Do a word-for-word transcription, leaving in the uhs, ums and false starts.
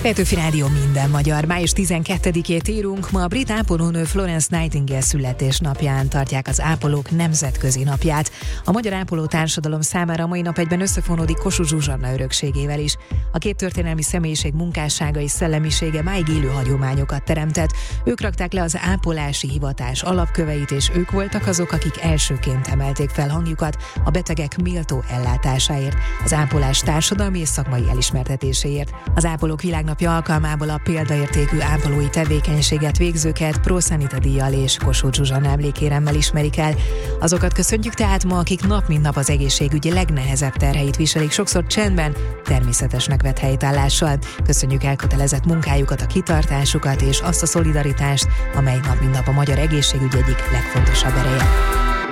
Petőfi Rádió minden magyar. május tizenkettedikét írunk, ma a brit ápolónő Florence Nightingale születésnapján tartják az ápolók nemzetközi napját. A magyar ápoló társadalom számára a mai nap egyben összefonódik Kossuth Zsuzsanna örökségével is. A két történelmi személyiség munkássága és szellemisége máig élő hagyományokat teremtett. Ők rakták le az ápolási hivatás alapköveit, és ők voltak azok, akik elsőként emelték fel hangjukat a betegek méltó ellátásáért, az ápolás társadalmi és szakmai elismertetéséért. Az ápolók világnapja alkalmából a példaértékű ápolói tevékenységet végzőket Pro Sanita díjjal és Kossuth Zsuzsanna emlékéremmel ismerik el. Azokat köszöntjük tehát ma, akik nap mint nap az egészségügy legnehezebb terheit viselik, sokszor csendben, természetesnek vett helytállással. Köszönjük elkötelezett munkájukat, a kitartásukat és azt a szolidaritást, amely nap mint nap a magyar egészségügy egyik legfontosabb ereje.